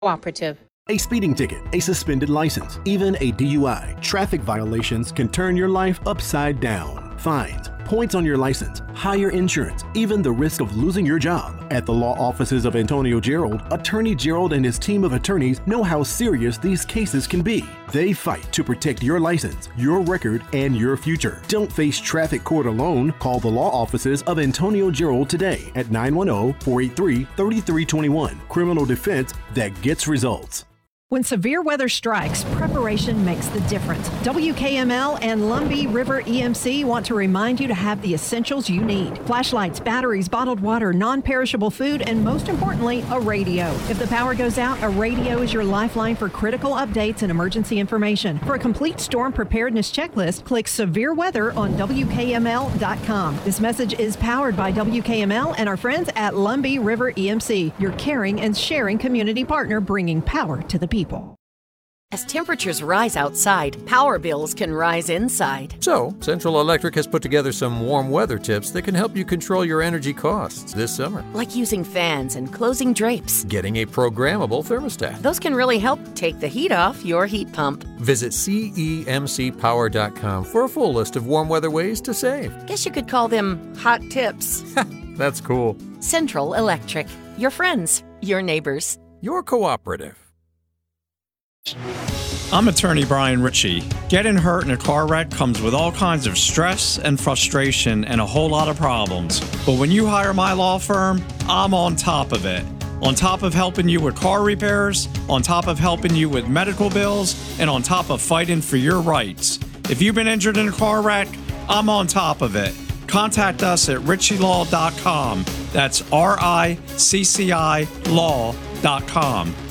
Cooperative. A speeding ticket, a suspended license, even a DUI. Traffic violations can turn your life upside down. Fines, points on your license, higher insurance, even the risk of losing your job. At the law offices of Antonio Gerald, Attorney Gerald and his team of attorneys know how serious these cases can be. They fight to protect your license, your record, and your future. Don't face traffic court alone. Call the law offices of Antonio Gerald today at 910-483-3321. Criminal defense that gets results. When severe weather strikes, preparation makes the difference. WKML and Lumbee River EMC want to remind you to have the essentials you need. Flashlights, batteries, bottled water, non-perishable food, and most importantly, a radio. If the power goes out, a radio is your lifeline for critical updates and emergency information. For a complete storm preparedness checklist, click Severe Weather on WKML.com. This message is powered by WKML and our friends at Lumbee River EMC, your caring and sharing community partner bringing power to the people. As temperatures rise outside, power bills can rise inside. So, Central Electric has put together some warm weather tips that can help you control your energy costs this summer. Like using fans and closing drapes. Getting a programmable thermostat. Those can really help take the heat off your heat pump. Visit CEMCpower.com for a full list of warm weather ways to save. Guess you could call them hot tips. That's cool. Central Electric. Your friends. Your neighbors. Your cooperative. I'm attorney Brian Ritchie. Getting hurt in a car wreck comes with all kinds of stress and frustration and a whole lot of problems. But when you hire my law firm, I'm on top of it. On top of helping you with car repairs, on top of helping you with medical bills, and on top of fighting for your rights. If you've been injured in a car wreck, I'm on top of it. Contact us at ritchielaw.com. That's RICCI law.com.